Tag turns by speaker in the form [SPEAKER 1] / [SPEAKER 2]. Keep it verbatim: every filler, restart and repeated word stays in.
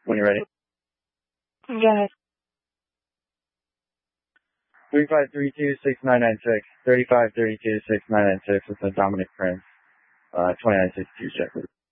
[SPEAKER 1] When you're ready.
[SPEAKER 2] Yes.
[SPEAKER 1] Three five three two six nine nine six. Thirty five thirty two six nine nine six. It's a Dominic Prince. Uh, twenty nine sixty two check.